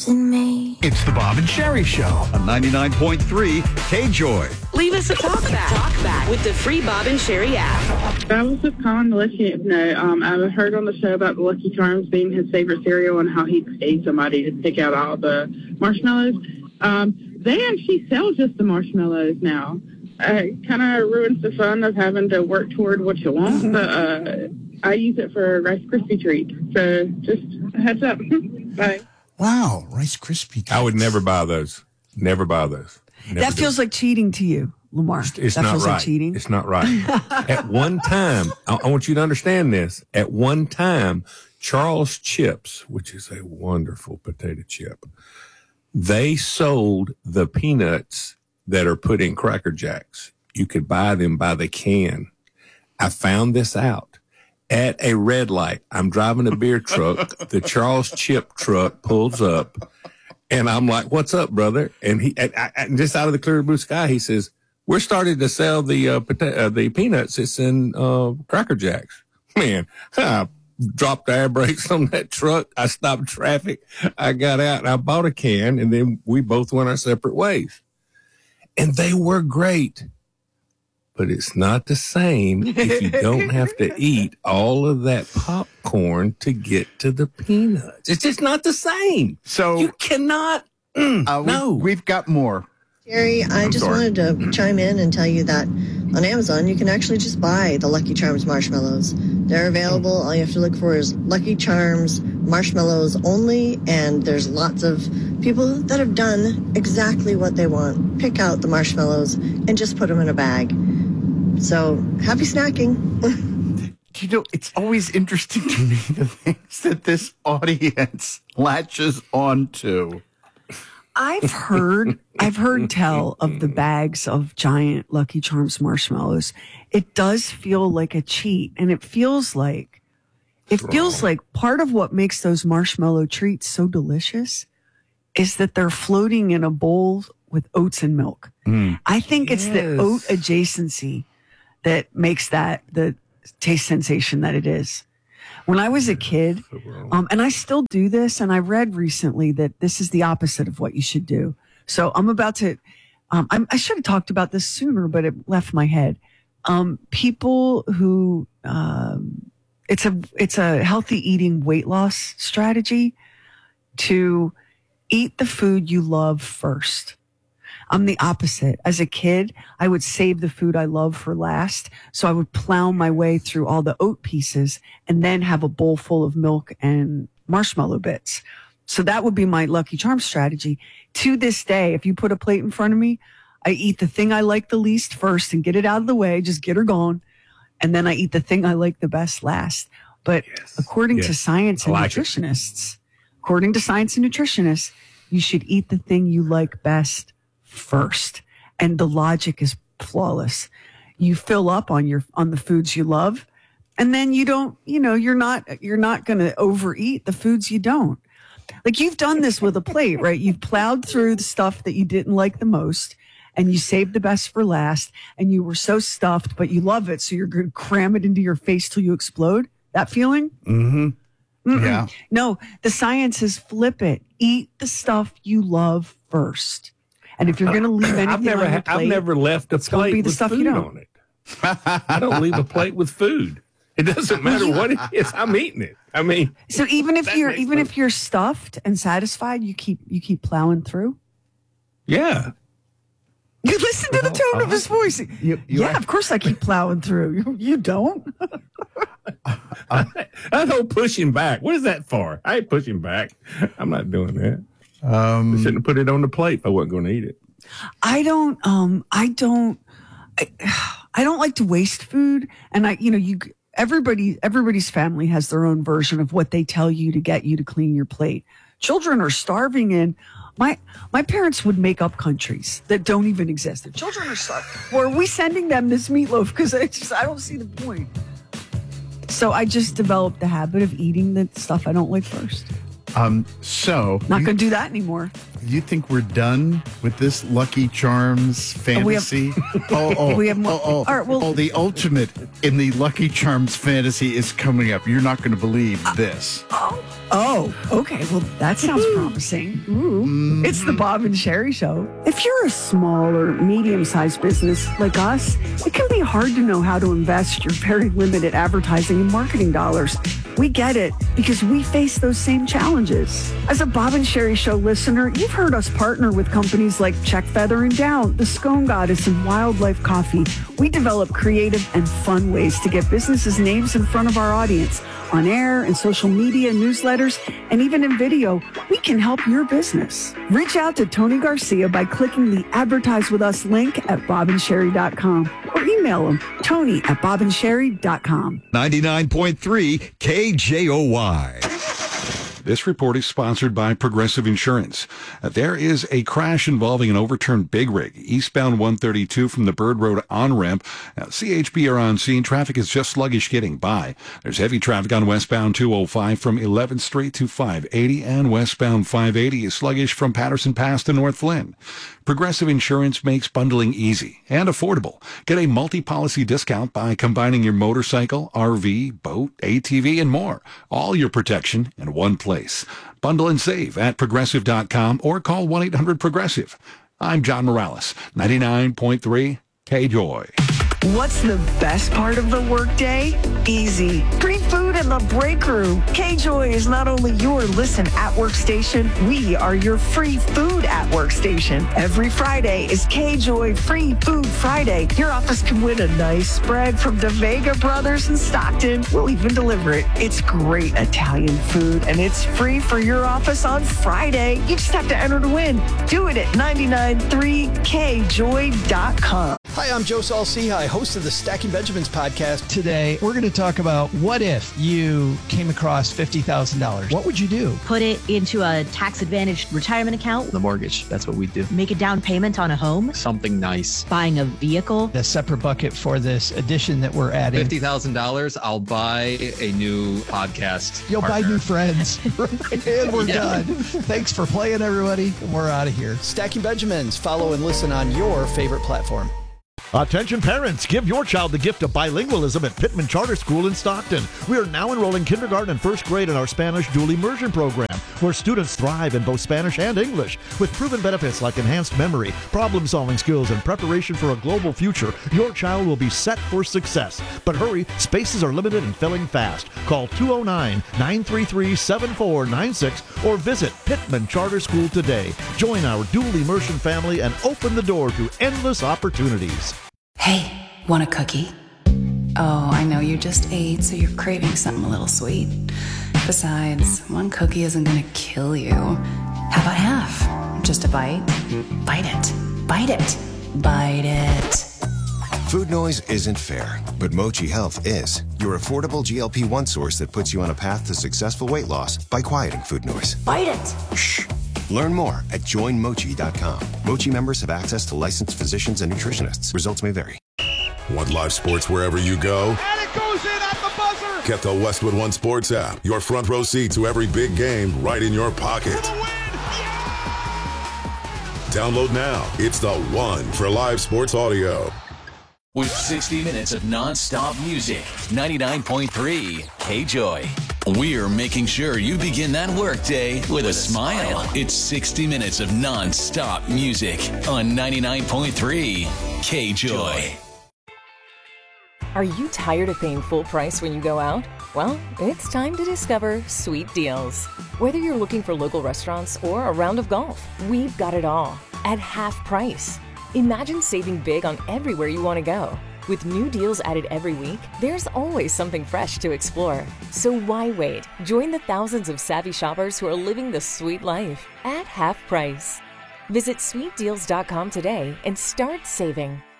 in me. It's the Bob and Sherry Show on 99.3 KJOY. Leave us a talkback with the free Bob and Sherry app. I was just calling to let you know, I heard on the show about the Lucky Charms being his favorite cereal and how he paid somebody to pick out all the marshmallows. They actually sell just the marshmallows now. Kind of ruins the fun of having to work toward what you want, but I use it for Rice Krispie treats. So just a heads up. Bye. Wow, Rice Krispie treats. I would never buy those. Never buy those. Never that feels like cheating to you, Lamar. It's that not feels right. like cheating. It's not right. At one time, I want you to understand this. At one time, Charles Chips, which is a wonderful potato chip, they sold the peanuts that are put in Cracker Jacks. You could buy them by the can. I found this out at a red light. I'm driving a beer truck. The Charles Chip truck pulls up, and I'm like, "What's up, brother?" And he, just out of the clear blue sky, he says, "We're starting to sell the peanuts. It's in Cracker Jacks." Man, I dropped the air brakes on that truck. I stopped traffic. I got out and I bought a can, and then we both went our separate ways. And they were great. But it's not the same if you don't have to eat all of that popcorn to get to the peanuts. It's just not the same. So you cannot. No. We've got more. Jerry, I just wanted to chime in and tell you that on Amazon, you can actually just buy the Lucky Charms marshmallows. They're available. All you have to look for is Lucky Charms marshmallows only, and there's lots of people that have done exactly what they want. Pick out the marshmallows and just put them in a bag. So, happy snacking. You know, it's always interesting to me the things that this audience latches onto. I've heard tell of the bags of giant Lucky Charms marshmallows. It does feel like a cheat, and it feels like part of what makes those marshmallow treats so delicious is that they're floating in a bowl with oats and milk. I think it's the oat adjacency that makes that the taste sensation that it is. When I was a kid, and I still do this, and I read recently that this is the opposite of what you should do. So I'm about to, I should have talked about this sooner, but it left my head. People who, it's a healthy eating weight loss strategy to eat the food you love first. I'm the opposite. As a kid, I would save the food I love for last. So I would plow my way through all the oat pieces and then have a bowl full of milk and marshmallow bits. So that would be my Lucky Charms strategy. To this day, if you put a plate in front of me, I eat the thing I like the least first and get it out of the way, just get her gone. And then I eat the thing I like the best last. But according to science and nutritionists, you should eat the thing you like best first. And the logic is flawless. You fill up on the foods you love, and then you don't, you're not going to overeat the foods you don't. Like, you've done this with a plate, right? You've plowed through the stuff that you didn't like the most, and you saved the best for last, and you were so stuffed, but you love it, so you're going to cram it into your face till you explode. That feeling? Mm-hmm. Yeah. No, the science is flip it. Eat the stuff you love first. And if you're going to leave anything on your plate, I've never left a plate with food on it. I don't leave a plate with food. It doesn't matter what it is. I'm eating it. I mean, so even if you're stuffed and satisfied, you keep plowing through. Yeah. You listen to the tone of his voice. Of course I keep plowing through. You don't. That whole pushing back. What is that for? I ain't pushing back. I'm not doing that. I shouldn't have put it on the plate if I wasn't going to eat it. I don't like to waste food, and everybody's family has their own version of what they tell you to get you to clean your plate. Children are starving, and my parents would make up countries that don't even exist. The children are starving. Or are we sending them this meatloaf? Because I don't see the point. So I just developed the habit of eating the stuff I don't like first. So not going to do that anymore. you think we're done with this Lucky Charms fantasy? We have more. All right, well, the ultimate in the Lucky Charms fantasy is coming up. You're not going to believe this. Oh, okay. Well, that sounds promising. Ooh. It's the Bob and Sherry Show. If you're a small or medium-sized business like us, it can be hard to know how to invest your very limited advertising and marketing dollars. We get it because we face those same challenges. As a Bob and Sherry Show listener, you've heard us partner with companies like Check Feather and Down, The Scone Goddess, and Wildlife Coffee. We develop creative and fun ways to get businesses' names in front of our audience. On air and social media, newsletters, and even in video, we can help your business. Reach out to Tony Garcia by clicking the Advertise With Us link at bobandsherry.com or email him, tony@bobandsherry.com. 99.3 KJOY. This report is sponsored by Progressive Insurance. There is a crash involving an overturned big rig eastbound 132 from the Bird Road on-ramp. Now, CHP are on scene. Traffic is just sluggish getting by. There's heavy traffic on westbound 205 from 11th Street to 580, and westbound 580 is sluggish from Patterson Pass to North Flynn. Progressive Insurance makes bundling easy and affordable. Get a multi-policy discount by combining your motorcycle, RV, boat, ATV, and more. All your protection in one place. Bundle and save at Progressive.com or call 1-800-PROGRESSIVE. I'm John Morales, 99.3 KJOY. What's the best part of the workday? Easy. Free food in the break room. KJOY is not only your listen at workstation, we are your free food at workstation. Every Friday is KJOY Free Food Friday. Your office can win a nice spread from the Vega Brothers in Stockton. We'll even deliver it. It's great Italian food, and it's free for your office on Friday. You just have to enter to win. Do it at 993kjoy.com. Hi, I'm Joe Saul-Sehy, host of the Stacking Benjamins podcast. Today, we're going to talk about what if you came across $50,000? What would you do? Put it into a tax-advantaged retirement account. The mortgage, that's what we do. Make a down payment on a home. Something nice. Buying a vehicle. A separate bucket for this addition that we're adding. $50,000, I'll buy a new podcast You'll partner. buy new friends. And we're done. Thanks for playing, everybody. We're out of here. Stacking Benjamins. Follow and listen on your favorite platform. Attention parents, give your child the gift of bilingualism at Pittman Charter School in Stockton. We are now enrolling kindergarten and first grade in our Spanish dual immersion program, where students thrive in both Spanish and English. With proven benefits like enhanced memory, problem-solving skills, and preparation for a global future, your child will be set for success. But hurry, spaces are limited and filling fast. Call 209-933-7496 or visit Pittman Charter School today. Join our dual immersion family and open the door to endless opportunities. Hey, want a cookie? Oh, I know you just ate, so you're craving something a little sweet. Besides, one cookie isn't gonna kill you. How about half? Just a bite? Bite it. Bite it. Bite it. Food noise isn't fair, but Mochi Health is. Your affordable GLP-1 source that puts you on a path to successful weight loss by quieting food noise. Bite it. Shh. Learn more at joinmochi.com. Mochi members have access to licensed physicians and nutritionists. Results may vary. Want live sports wherever you go? And it goes in at the buzzer! Get the Westwood One Sports app. Your front row seat to every big game right in your pocket. Download now. It's the one for live sports audio. With 60 minutes of non-stop music, 99.3 KJOY. We're making sure you begin that workday with a smile. It's 60 minutes of non-stop music on 99.3 KJOY. Are you tired of paying full price when you go out? Well, it's time to discover Sweet Deals. Whether you're looking for local restaurants or a round of golf, we've got it all at half price. Imagine saving big on everywhere you want to go. With new deals added every week, there's always something fresh to explore. So why wait? Join the thousands of savvy shoppers who are living the sweet life at half price. Visit sweetdeals.com today and start saving.